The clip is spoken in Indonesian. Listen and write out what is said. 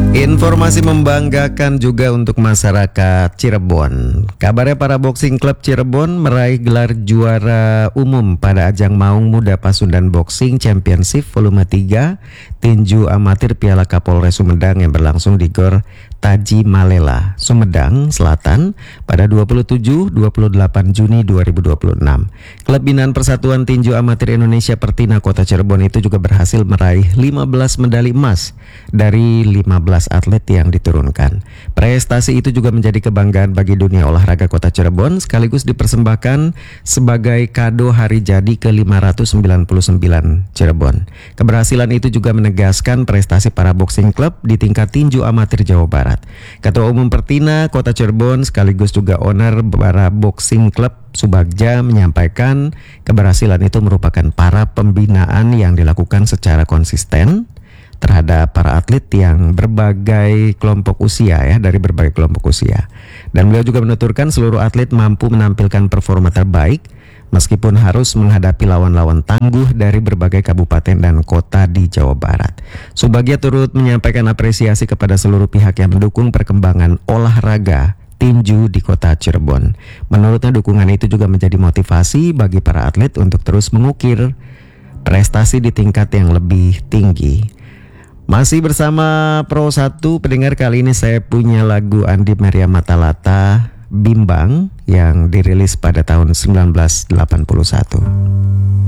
Informasi membanggakan juga untuk masyarakat Cirebon. Kabarnya para boxing klub Cirebon meraih gelar juara umum pada ajang Maung Muda Pasundan Boxing Championship Volume 3 Tinju Amatir Piala Kapolres Sumedang yang berlangsung di Gor Taji Malela, Sumedang Selatan pada 27-28 Juni 2026. Klub binaan Persatuan Tinju Amatir Indonesia Pertina Kota Cirebon itu juga berhasil meraih 15 medali emas dari 15 atlet yang diturunkan. Prestasi itu juga menjadi kebanggaan bagi dunia olahraga Kota Cirebon sekaligus dipersembahkan sebagai kado hari jadi ke-599 Cirebon. Keberhasilan itu juga menegaskan prestasi para boxing klub di tingkat tinju amatir Jawa Barat. Ketua Umum Pertina Kota Cirebon sekaligus juga owner para boxing klub Subagja menyampaikan keberhasilan itu merupakan para pembinaan yang dilakukan secara konsisten terhadap para atlet yang berbagai kelompok usia dari berbagai kelompok usia. Dan beliau juga menuturkan seluruh atlet mampu menampilkan performa terbaik meskipun harus menghadapi lawan-lawan tangguh dari berbagai kabupaten dan kota di Jawa Barat. Subagja turut menyampaikan apresiasi kepada seluruh pihak yang mendukung perkembangan olahraga tinju di Kota Cirebon. Menurutnya dukungan itu juga menjadi motivasi bagi para atlet untuk terus mengukir prestasi di tingkat yang lebih tinggi. Masih bersama Pro 1 pendengar, kali ini saya punya lagu Andi Maria Matalata Bimbang yang dirilis pada tahun 1981.